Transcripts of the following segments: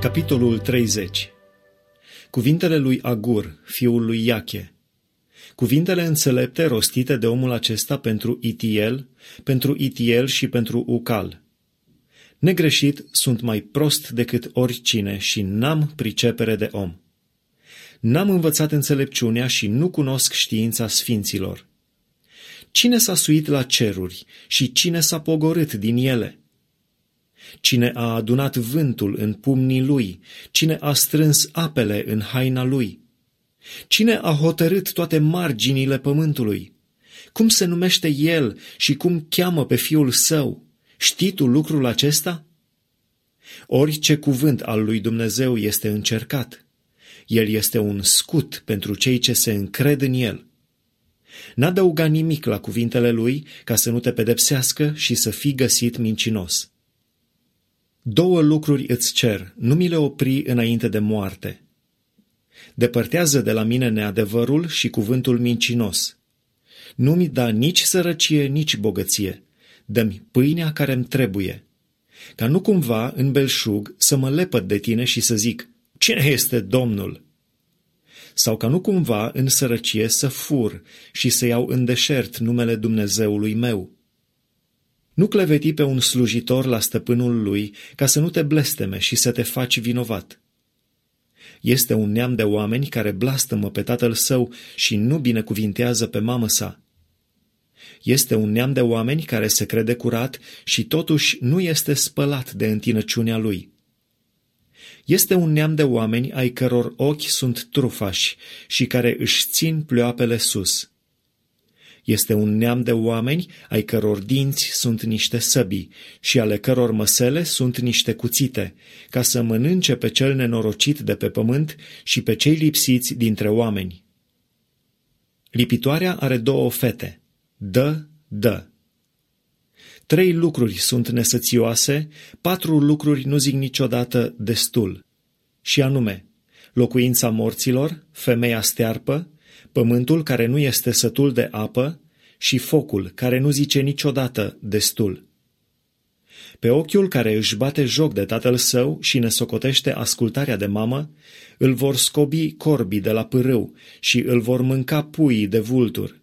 Capitolul 30. Cuvintele lui Agur, fiul lui Iache. Cuvintele înțelepte rostite de omul acesta pentru Itiel și pentru Ucal. Negreșit, sunt mai prost decât oricine și n-am pricepere de om. N-am învățat înțelepciunea și nu cunosc știința sfinților. Cine s-a suit la ceruri și cine s-a pogorât din ele? Cine a adunat vântul în pumnii lui? Cine a strâns apele în haina lui? Cine a hotărât toate marginile pământului? Cum se numește el și cum cheamă pe fiul său? Știi tu lucrul acesta? Orice cuvânt al lui Dumnezeu este încercat. El este un scut pentru cei ce se încred în el. N-adăuga nimic la cuvintele lui ca să nu te pedepsească și să fii găsit mincinos. 2 lucruri îți cer, nu mi le opri înainte de moarte. Depărtează de la mine neadevărul și cuvântul mincinos. Nu-mi da nici sărăcie, nici bogăție. Dă-mi pâinea care-mi trebuie. Ca nu cumva, în belșug, să mă lepăd de tine și să zic, cine este Domnul? Sau ca nu cumva, în sărăcie, să fur și să iau în deșert numele Dumnezeului meu. Nu cleveti pe un slujitor la stăpânul lui ca să nu te blesteme și să te faci vinovat. Este un neam de oameni care blastămă pe tatăl său și nu binecuvintează pe mamă sa. Este un neam de oameni care se crede curat și totuși nu este spălat de întinăciunea lui. Este un neam de oameni ai căror ochi sunt trufași și care își țin pleoapele sus. Este un neam de oameni ai căror dinți sunt niște săbii și ale căror măsele sunt niște cuțite, ca să mănânce pe cel nenorocit de pe pământ și pe cei lipsiți dintre oameni. Lipitoarea are 2 fete. Dă. 3 lucruri sunt nesățioase, 4 lucruri nu zic niciodată destul, și anume, locuința morților, femeia stearpă, pământul care nu este sătul de apă și focul care nu zice niciodată destul. Pe ochiul care își bate joc de tatăl său și ne socotește ascultarea de mamă, îl vor scobi corbii de la pârâu și îl vor mânca puii de vulturi.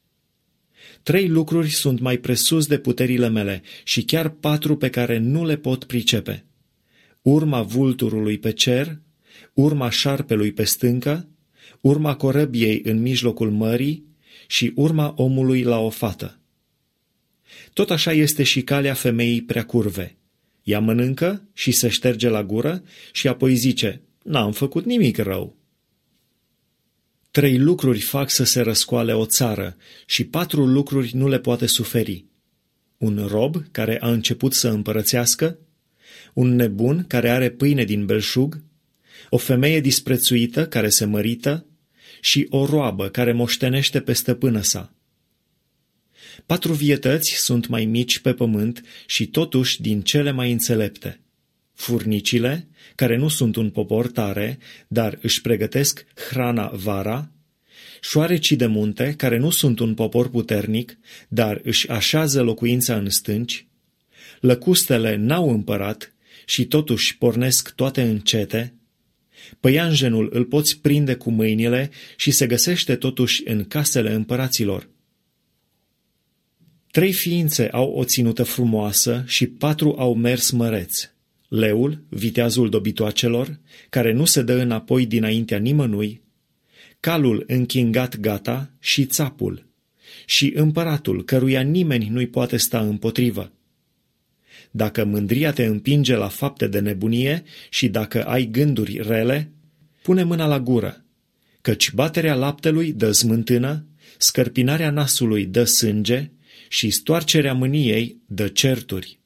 3 lucruri sunt mai presus de puterile mele și chiar 4 pe care nu le pot pricepe. Urma vulturului pe cer, urma șarpelui pe stâncă, urma corăbiei în mijlocul mării și urma omului la o fată. Tot așa este și calea femeii prea curve. Ea mănâncă și se șterge la gură și apoi zice, n-am făcut nimic rău. 3 lucruri fac să se răscoale o țară și 4 lucruri nu le poate suferi. Un rob care a început să împărățească, un nebun care are pâine din belșug, o femeie disprețuită care se mărită și o roabă care moștenește pe stăpână sa. 4 vietăți sunt mai mici pe pământ și totuși din cele mai înțelepte. Furnicile, care nu sunt un popor tare, dar își pregătesc hrana vara, șoarecii de munte, care nu sunt un popor puternic, dar își așează locuința în stânci, lăcustele n-au împărat și totuși pornesc toate încete, păianjenul îl poți prinde cu mâinile și se găsește totuși în casele împăraților. 3 ființe au o ținută frumoasă și 4 au mers măreți. Leul, viteazul dobitoacelor, care nu se dă înapoi dinaintea nimănui, calul închingat gata și țapul, și împăratul, căruia nimeni nu-i poate sta împotrivă. Dacă mândria te împinge la fapte de nebunie și dacă ai gânduri rele, pune mâna la gură, căci baterea laptelui dă smântână, scărpinarea nasului dă sânge și stoarcerea mâniei dă certuri.